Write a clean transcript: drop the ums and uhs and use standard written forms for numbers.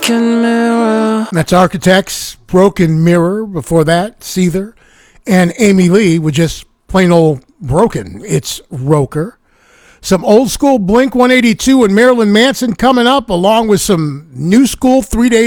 broken mirror. That's Architects, Broken Mirror. Before that, Seether and Amy Lee with just plain old Broken. It's Roker. Some old school Blink 182 and Marilyn Manson coming up, along with some new school 3 Days